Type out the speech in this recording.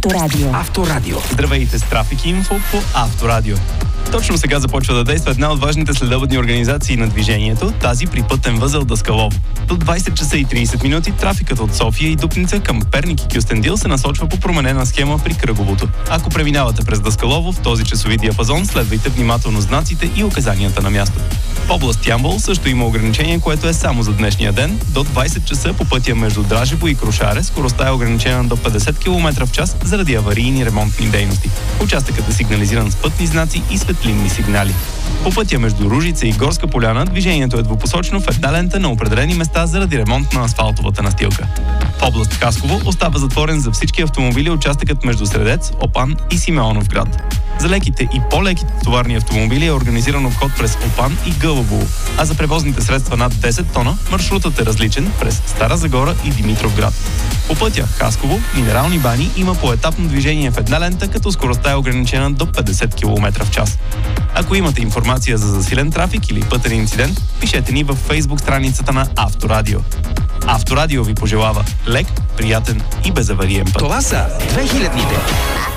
Авторадио. Авторадио. Здравейте с Трафик Инфо по Авторадио. Точно сега започва да действа една от важните следобедни организации на движението, тази при пътен възел Даскалово. До 20 часа и 30 минути трафикът от София и Дупница към Перник и Кюстендил се насочва по променена схема при кръговото. Ако преминавате през Даскалово, в този часови диапазон следвайте внимателно знаците и указанията на място. В област Ямбол също има ограничение, което е само за днешния ден. До 20 часа по пътя между Дражево и Крушаре скоростта е ограничена до 50 км в час заради аварийни ремонтни дейности. Участъкът е сигнализиран с пътни знаци и светлинни сигнали. По пътя между Ружица и Горска поляна движението е двупосочно в една лента на определени места заради ремонт на асфалтовата настилка. В област Хасково остава затворен за всички автомобили участъкът между Средец, Опан и Симеоновград. За леките и по-леките товарни автомобили е организиран обход през Опан и Гълъбово, а за превозните средства над 10 тона маршрутът е различен през Стара Загора и Димитровград. По пътя Хасково, Минерални бани има поетапно движение в една лента, като скоростта е ограничена до 50 км в час. Ако имате информация за засилен трафик или пътен инцидент, пишете ни във Facebook страницата на Авторадио. Авторадио ви пожелава лек, приятен и безавариен път. Това са 2000-ните.